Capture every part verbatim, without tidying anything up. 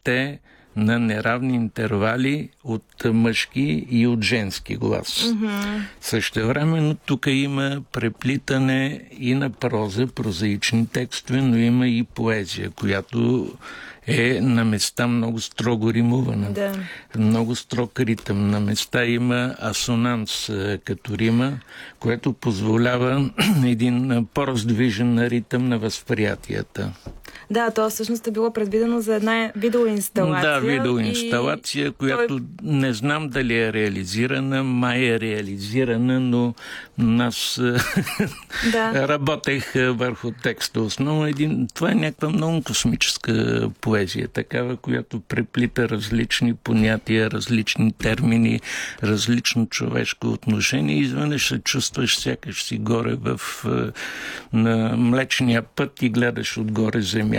чете на неравни интервали от мъжки и от женски глас. Mm-hmm. Същевременно тук има преплитане и на проза, прозаични текстове, но има и поезия, която е на места много строго римувана. Да. Много строг ритъм. На места има асонанс като рима, което позволява един по-раздвижен ритъм на възприятията. Да, то всъщност е било предвидено за една видеоинсталация. Да, видеоинсталация, и... която той... не знам дали е реализирана, май е реализирана, но аз да. работех върху текста. Основно един... Това е някаква много космическа поезия, такава, която преплита различни понятия, различни термини, различно човешко отношение. Изведнъж се чувстваш сякаш си горе в на Млечния път и гледаш отгоре земята.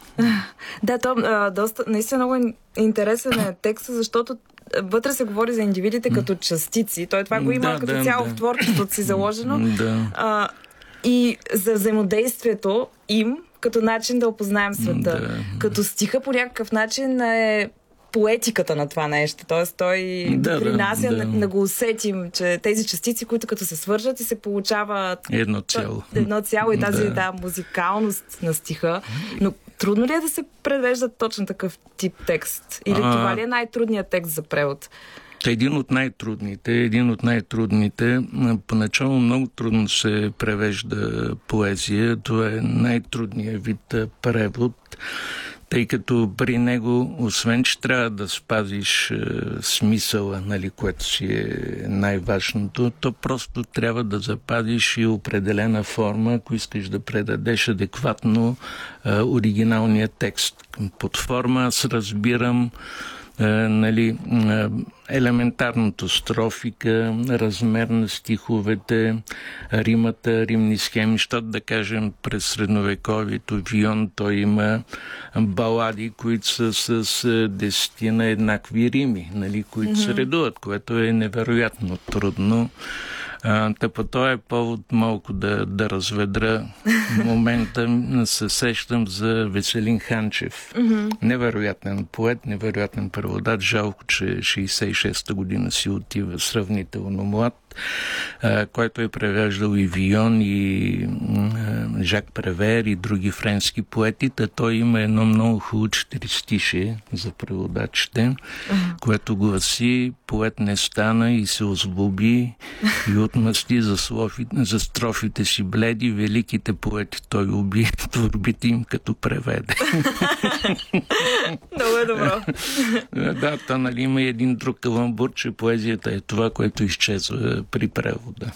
Да, то а, доста, наистина много интересен е текста, защото вътре се говори за индивидите като частици. Той това го има да, като да, цяло да. в творчеството си заложено. Да. А, и за взаимодействието им като начин да опознаем света. Да. Като стиха по някакъв начин е поетиката на това нещо. Тоест той да, принася да, да. да го усетим, че тези частици, които като се свържат и се получават едно цяло. Едно цяло и тази да. да, музикалност на стиха. Но трудно ли е да се превежда точно такъв тип текст? Или а... това ли е най-трудният текст за превод? Един от най-трудните, един от най-трудните, поначало много трудно се превежда поезия. Това е най-трудният вид превод, тъй като при него, освен че трябва да спазиш е, смисъла, нали, което си е най-важното, то просто трябва да запазиш и определена форма, ако искаш да предадеш адекватно е, оригиналния текст. Под форма аз разбирам е, нали, е, елементарното строфика, размер на стиховете, римата, римни схеми, защото да кажем през средновековието Вион той има балади, които са с десетина еднакви рими, нали, които mm-hmm. се редуват, което е невероятно трудно. Та по този повод малко да, да разведра момента се сещам за Веселин Ханчев. Mm-hmm. Невероятен поет, невероятен преводач. Жалко, че шейсет и шеста година си отива сравнително млад, който е превеждал и Вион, и Жак Превер, и други френски поети. Та той има едно много хубаво четиристишие за преводачите, uh-huh. което гласи: поет не стана и се озлоби и отмъсти за, слофи, за строфите си бледи, великите поети той уби, творбите им като преведе. Много е добро. Да, то нали има един друг каламбур, че поезията е това, което изчезва при превода.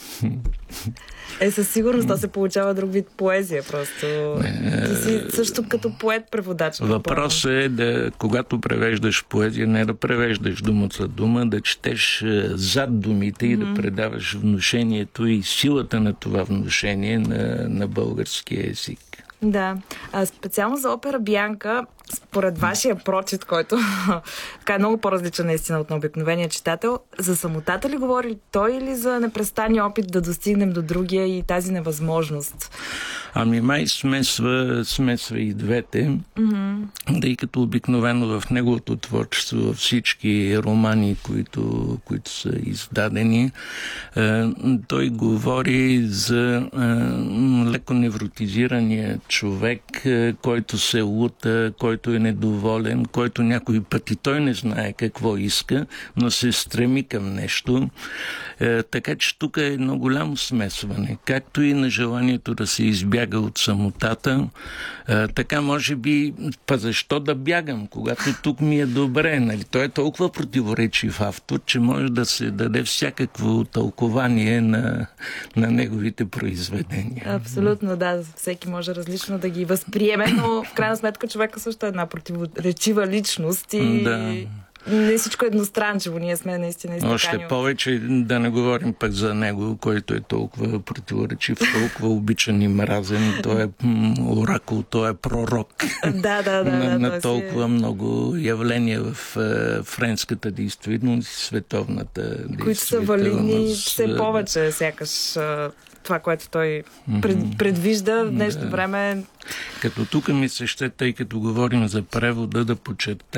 Е, със сигурност то се получава друг вид поезия, просто. Ти си също като поет-преводач. Въпросът е да, когато превеждаш поезия, не да превеждаш дума за дума, да четеш зад думите mm-hmm. и да предаваш внушението и силата на това внушение на, на българския език. Да. А, специално за опера Бянка, според вашия прочит, който така е много по-различен наистина от на обикновения читател, за самотата ли говори той или за непрестанния опит да достигнем до другия и тази невъзможност? Ами май смесва, смесва и двете, mm-hmm. тъй като обикновено в неговото творчество, във всички романи, които, които са издадени, е, той говори за е, леко невротизирания човек, е, който се лута, който е недоволен, който някой пъти той не знае какво иска, но се стреми към нещо. Е, така че тук е едно голямо смесване, както и на желанието да се избяга от самотата. Е, така може би, па защо да бягам, когато тук ми е добре, нали? Той е толкова противоречив автор, че може да се даде всякакво тълкование на, на неговите произведения. Абсолютно, да. Всеки може различно да ги възприеме, но в крайна сметка човека също е една противоречива личност и да. Не всичко е едностранчиво. Ние сме наистина изтъкани. Още повече да не говорим пък за него, който е толкова противоречив, толкова обичан и мразен. Той е оракул, той е пророк. Да, да, да. на, да на толкова си... много явления в uh, френската действителност и световната действителност. Които са валидни все повече, сякаш uh, това, което той пред, предвижда в днешно да. време. Като тук ми се ще, тъй като говорим за превода, да почерта